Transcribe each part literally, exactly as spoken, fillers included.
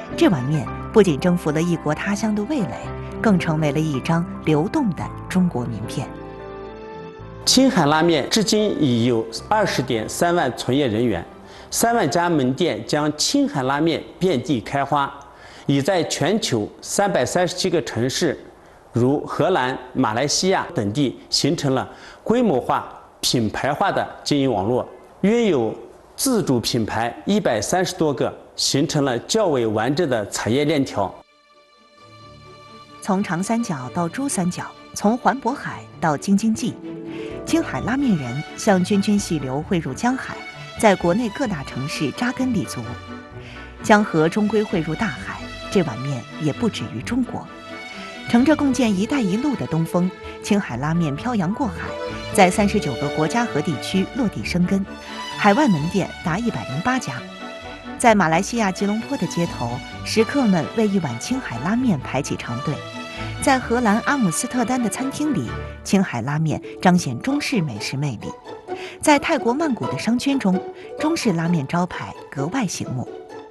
这碗面不仅征服了异国他乡的味蕾，更成为了一张流动的中国名片。 青海拉面至今已有二十点三万从业人员，三万家门店将青海拉面遍地开花，已在全球三百三十七个城市，如荷兰、马来西亚等地形成了规模化、品牌化的经营网络，约有自主品牌一百三十多个，形成了较为完整的产业链条。 从长三角到珠三角，从环渤海到京津冀，青海拉面人像涓涓细流汇入江海，在国内各大城市扎根立足。江河终归汇入大海，这碗面也不止于中国。乘着共建“一带一路”的东风，青海拉面漂洋过海，在三十九个国家和地区落地生根，海外门店达一百零八家。在马来西亚吉隆坡的街头，食客们为一碗青海拉面排起长队；在荷兰阿姆斯特丹的餐厅里，青海拉面彰显中式美食魅力；在泰国曼谷的商圈中，中式拉面招牌格外醒目。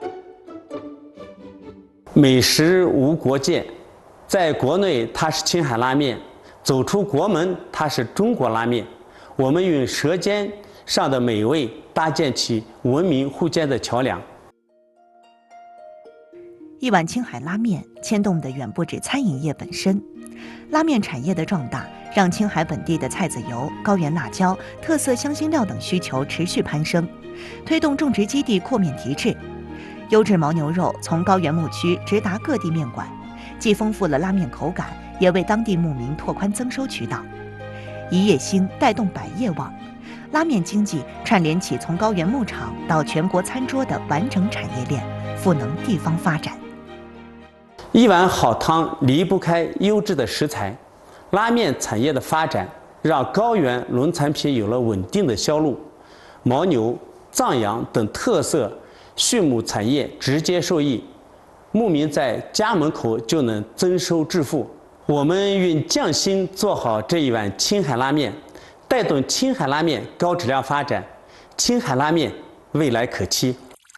美食无国界，在国内它是青海拉面，走出国门它是中国拉面。我们用舌尖上的美味搭建起文明互鉴的桥梁。 一碗青海拉面牵动的远不止餐饮业本身，拉面产业的壮大让青海本地的菜籽油、高原辣椒、特色香辛料等需求持续攀升，推动种植基地扩面提质。优质牦牛肉从高原牧区直达各地面馆，既丰富了拉面口感，也为当地牧民拓宽增收渠道。一叶兴带动百叶旺，拉面经济串联起从高原牧场到全国餐桌的完整产业链，赋能地方发展。 一碗好汤离不开优质的食材，拉面产业的发展让高原农产品有了稳定的销路，牦牛、藏羊等特色畜牧产业直接受益，牧民在家门口就能增收致富。我们用匠心做好这一碗青海拉面，带动青海拉面高质量发展，青海拉面未来可期。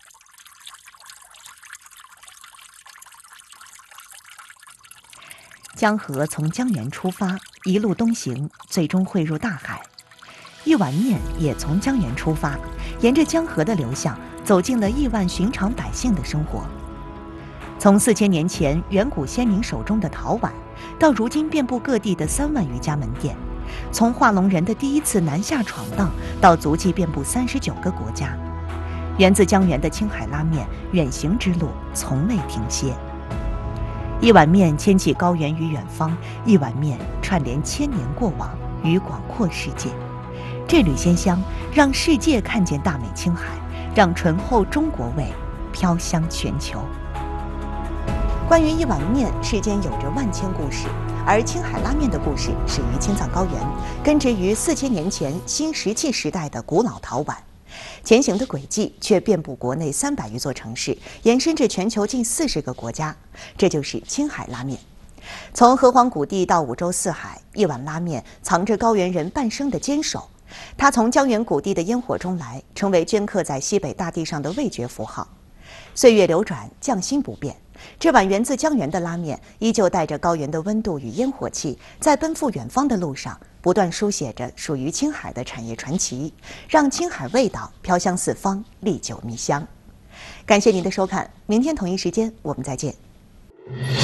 江河从江源出发，一路东行，最终汇入大海。一碗面也从江源出发，沿着江河的流向，走进了亿万寻常百姓的生活。从四千年前远古先民手中的陶碗，到如今遍布各地的三万余家门店；从画龙人的第一次南下闯荡，到足迹遍布三十九个国家，源自江源的青海拉面远行之路从未停歇。一碗面牵起高原与远方，一碗面串联千年过往与广阔世界。这缕鲜香让世界看见大美青海，让醇厚中国味飘香全球。关于一碗面，世间有着万千故事，而青海拉面的故事始于青藏高原，根植于四千年前新石器时代的古老陶碗，前行的轨迹却遍布国内三百余座城市，延伸至全球近四十个国家。这就是青海拉面。从河湟谷地到五洲四海，一碗拉面藏着高原人半生的坚守。它从江源谷地的烟火中来，成为镌刻在西北大地上的味觉符号。岁月流转，匠心不变，这碗源自江源的拉面依旧带着高原的温度与烟火气，在奔赴远方的路上不断书写着属于青海的产业传奇，让青海味道飘香四方，历久弥香。感谢您的收看，明天同一时间我们再见。